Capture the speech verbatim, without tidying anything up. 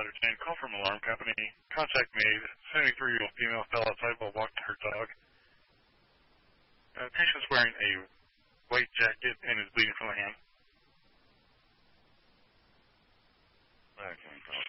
letter ten, call from alarm company. Contact made. seventy-three-year-old female fell outside while walking her dog. Uh, patient's wearing a white jacket and is bleeding from the hand. Okay, call